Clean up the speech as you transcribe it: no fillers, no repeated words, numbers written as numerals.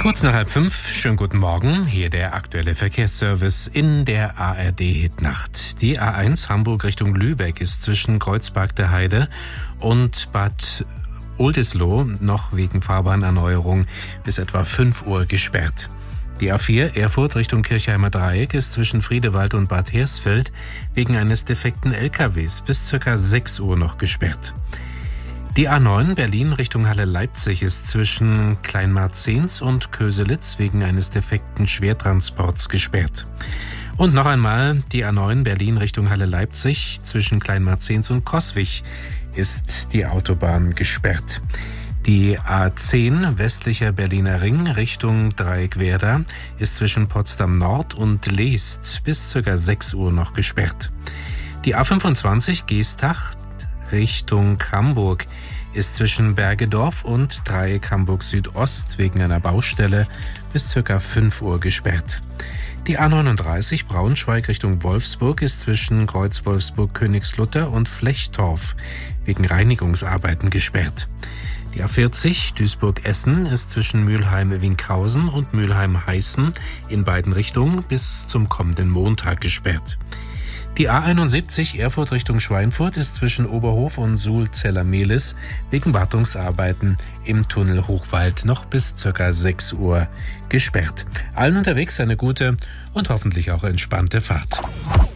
Kurz nach 4:30, schönen guten Morgen. Hier der aktuelle Verkehrsservice in der ARD-Hitnacht. Die A1 Hamburg Richtung Lübeck ist zwischen Kreuzberg der Heide und Bad Oldesloe noch wegen Fahrbahnerneuerung bis etwa 5 Uhr gesperrt. Die A4 Erfurt Richtung Kirchheimer Dreieck ist zwischen Friedewald und Bad Hersfeld wegen eines defekten LKWs bis ca. 6 Uhr noch gesperrt. Die A9 Berlin Richtung Halle-Leipzig ist zwischen Kleinmarzens und Köselitz wegen eines defekten Schwertransports gesperrt. Und noch einmal die A9 Berlin Richtung Halle-Leipzig zwischen Kleinmarzens und Coswig ist die Autobahn gesperrt. Die A10 westlicher Berliner Ring Richtung Dreieckwerder ist zwischen Potsdam Nord und Leest bis ca. 6 Uhr noch gesperrt. Die A25 Geestach Richtung Hamburg ist zwischen Bergedorf und Dreieck Hamburg Südost wegen einer Baustelle bis ca. 5 Uhr gesperrt. Die A39 Braunschweig Richtung Wolfsburg ist zwischen Kreuz Wolfsburg-Königslutter und Flechtorf wegen Reinigungsarbeiten gesperrt. Die A40 Duisburg-Essen ist zwischen Mülheim-Winkhausen und Mülheim-Heißen in beiden Richtungen bis zum kommenden Montag gesperrt. Die A71 Erfurt Richtung Schweinfurt ist zwischen Oberhof und Suhl-Zellermehlis wegen Wartungsarbeiten im Tunnel Hochwald noch bis ca. 6 Uhr gesperrt. Allen unterwegs eine gute und hoffentlich auch entspannte Fahrt.